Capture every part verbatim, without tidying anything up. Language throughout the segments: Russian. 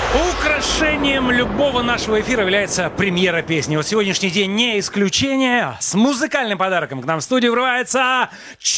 Украшением любого нашего эфира является премьера песни. Вот сегодняшний день не исключение. С музыкальным подарком к нам в студию врывается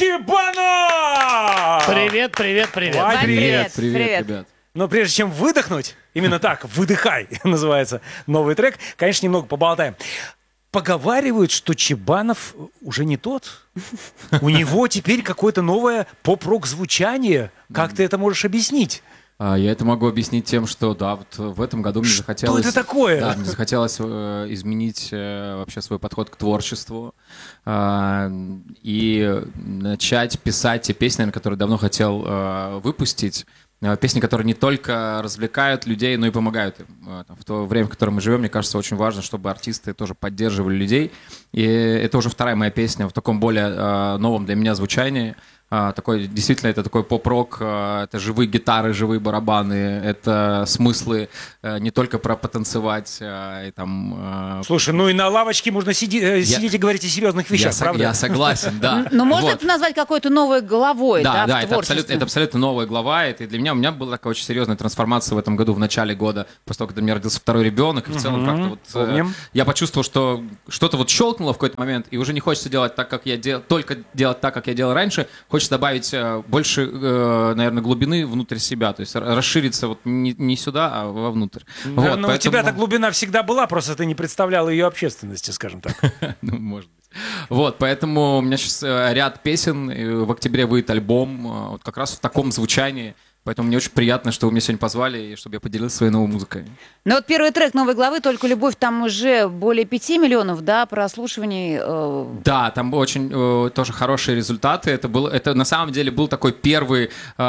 Чебанов! Привет, привет, привет. Ой, привет, привет. привет, привет. ребят. Но прежде чем выдохнуть, именно так, «Выдыхай» называется новый трек, конечно, немного поболтаем. Поговаривают, что Чебанов уже не тот. У него теперь какое-то новое поп-рок звучание. Как ты это можешь объяснить? А, я это могу объяснить тем, что да, вот в этом году мне захотелось... Что это такое? Да, мне захотелось э, изменить э, вообще свой подход к творчеству э, и начать писать те песни, наверное, которые давно хотел э, выпустить. Песни, которые не только развлекают людей, но и помогают им. В то время, в котором мы живем, мне кажется, очень важно, чтобы артисты тоже поддерживали людей. И это уже вторая моя песня в таком более э, новом для меня звучании. Uh, такой, действительно, это такой поп-рок, uh, это живые гитары, живые барабаны, это смыслы uh, не только про потанцевать. Uh, и там, uh... Слушай, ну и на лавочке можно сиди- я... сидеть и говорить о серьезных вещах, я правда? Я согласен, да. Но можно это назвать какой-то новой главой, да, да, это абсолютно, это абсолютно новая глава. Это для меня, у меня была такая очень серьезная трансформация в этом году, в начале года, после того, когда у меня родился второй ребенок, и в целом как-то вот э, я почувствовал, что что-то вот щелкнуло в какой-то момент, и уже не хочется делать так, как я делал, только делать так, как я делал раньше, хочется добавить больше, наверное, глубины внутрь себя, то есть расшириться вот не, не сюда, а вовнутрь. Да, вот, но поэтому... у тебя-то глубина всегда была, просто ты не представлял ее общественности, скажем так. Ну, может быть. Вот, поэтому у меня сейчас ряд песен, в октябре выйдет альбом, вот как раз в таком звучании. Поэтому мне очень приятно, что вы меня сегодня позвали, и чтобы я поделился своей новой музыкой. Ну вот первый трек новой главы «Только любовь», там уже более пяти миллионов, да, прослушиваний. Э... Да, там очень э, тоже хорошие результаты. Это, был, это на самом деле был такой первый,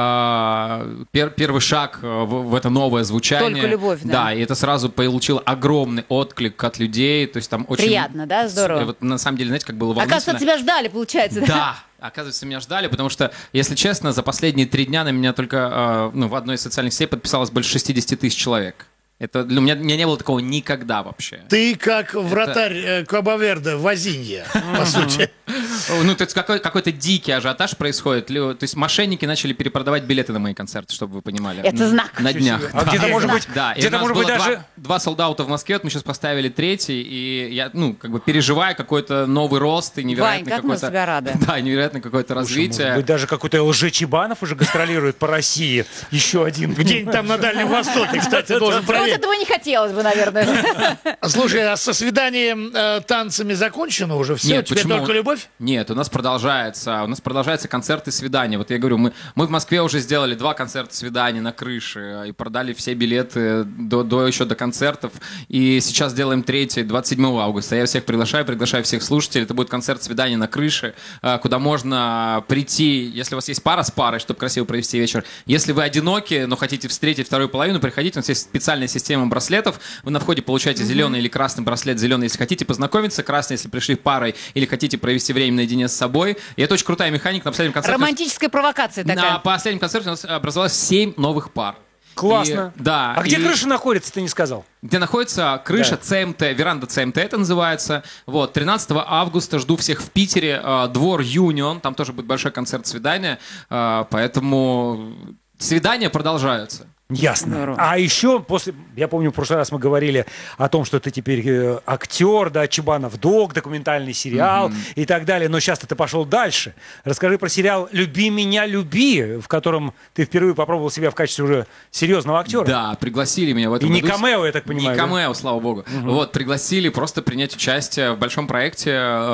э, пер, первый шаг в, в это новое звучание. «Только любовь», да. Да, и это сразу получило огромный отклик от людей. То есть там очень... Приятно, да, здорово. Вот, на самом деле, знаете, как было волнительно. Оказывается, тебя ждали, получается, да? Да. Оказывается, меня ждали, потому что, если честно, за последние три дня на меня только э, ну, в одной из социальных сетей подписалось больше шестьдесят тысяч человек. Это для меня, у меня не было такого никогда вообще. Ты как вратарь это... Кабо-Верде, Вазинья, по сути. Ну, то есть какой, какой-то дикий ажиотаж происходит. То есть мошенники начали перепродавать билеты на мои концерты, чтобы вы понимали. Это знак. На днях. А где-то, может быть, да, где-то, может быть, даже... Два, два солдата в Москве, вот мы сейчас поставили третий, и я, ну, как бы переживаю какой-то новый рост и невероятный Вань, как мы тебя рады. Да, невероятное какое-то развитие. Может быть, даже какой-то лже-Чебанов уже гастролирует по России. Еще один. Где-нибудь там на Дальнем Востоке, кстати, должен проверить. Вот этого не хотелось бы, наверное. Слушай, а со свиданием э, танцами закончено уже все? Нет, Теперь почему? только любовь? Нет, у нас продолжается. У нас продолжаются концерты свиданий. Вот я говорю, мы, мы в Москве уже сделали два концерта свиданий на крыше и продали все билеты до, до еще до концертов. И сейчас делаем третий, двадцать седьмого августа. Я всех приглашаю, приглашаю всех слушателей. Это будет концерт свиданий на крыше, куда можно прийти, если у вас есть пара с парой, чтобы красиво провести вечер. Если вы одиноки, но хотите встретить вторую половину, приходите. У нас есть специальная система браслетов. Вы на входе получаете зеленый или красный браслет. Зеленый, если хотите познакомиться, красный, если пришли парой или хотите провести время наедине с собой. И это очень крутая механика. На последнем концерте... Романтическая провокация такая. На последнем концерте у нас образовалось семь новых пар. Классно. И, да. А где и... крыша находится, ты не сказал? Где находится крыша, да. ЦМТ, веранда ЦМТ это называется. Вот, тринадцатого августа жду всех в Питере. Э, двор Юнион, там тоже будет большой концерт свидания. Э, поэтому свидания продолжаются. Ясно. Здорово. А еще после, я помню, в прошлый раз мы говорили о том, что ты теперь э, актер, да, Чебанов Дог, документальный сериал mm-hmm. и так далее. Но сейчас ты пошел дальше. Расскажи про сериал «Люби меня, люби», в котором ты впервые попробовал себя в качестве уже серьезного актера. Да, пригласили меня в этом И году. не камео, я так понимаю. Не камео, да? Слава богу. Mm-hmm. Вот, пригласили просто принять участие в большом проекте,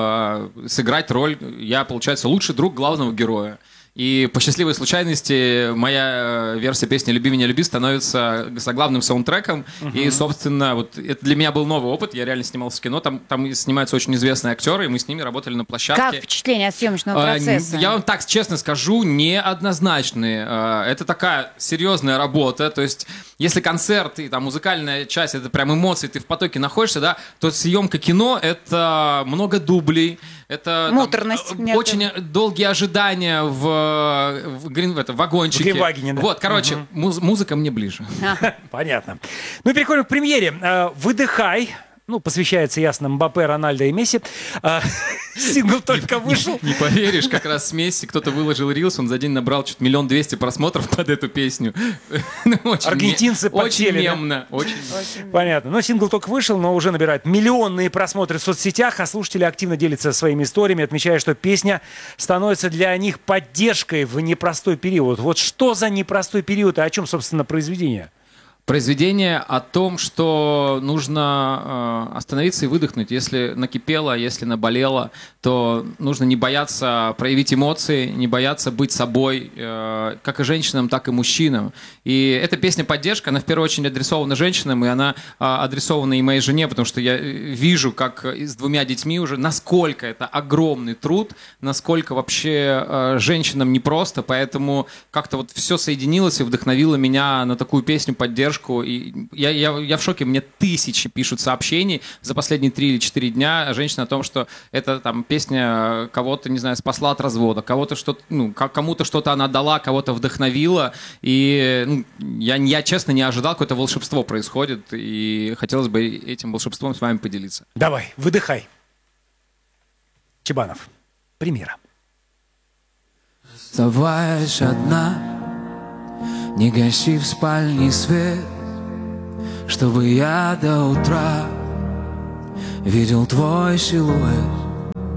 э, сыграть роль. Я, получается, лучший друг главного героя. И по счастливой случайности моя версия песни «Люби меня, люби» становится заглавным саундтреком. Uh-huh. И, собственно, вот это для меня был новый опыт. Я реально снимался в кино. Там, там снимаются очень известные актеры, и мы с ними работали на площадке. Как впечатление от съемочного процесса? Я вам так честно скажу, неоднозначные. Это такая серьезная работа. То есть, если концерт и там музыкальная часть, это прям эмоции, ты в потоке находишься, да, то съемка кино — это много дублей. Это муторность. Там, очень долгие ожидания в, в, в, в это, вагончике. В Гринвагене, да. Вот, короче, угу. муз, музыка мне ближе. Понятно. Ну и переходим к премьере. «Выдыхай». ну, посвящается, ясно, Мбаппе, Рональдо и Месси. А, сингл только вышел. Не поверишь, как раз с Месси кто-то выложил рилс, он за день набрал чуть миллион двести просмотров под эту песню. Очень Аргентинцы ме- подсели, Очень да? мемно. Очень. Понятно. Но сингл только вышел, но уже набирает миллионные просмотры в соцсетях, а слушатели активно делятся своими историями, отмечая, что песня становится для них поддержкой в непростой период. Вот что за непростой период и о чем, собственно, произведение? Произведение о том, что нужно э, остановиться и выдохнуть. Если накипело, если наболело, то нужно не бояться проявить эмоции, не бояться быть собой, э, как и женщинам, так и мужчинам. И эта песня «Поддержка», она в первую очередь адресована женщинам, и она э, адресована и моей жене, потому что я вижу, как с двумя детьми уже, насколько это огромный труд, насколько вообще э, женщинам непросто, поэтому как-то вот все соединилось и вдохновило меня на такую песню «Поддержку». И я, я, я в шоке, мне тысячи пишут сообщений за последние три или четыре дня женщины о том, что это там песня кого-то, не знаю, спасла от развода, кого-то что-то, ну, кому-то что-то она дала, кого-то вдохновила. И ну, я, я, честно, не ожидал, какое-то волшебство происходит, и хотелось бы этим волшебством с вами поделиться. Давай, выдыхай. Чебанов, премьера. Оставаясь одна, не гаси в спальне свет, чтобы я до утра видел твой силуэт.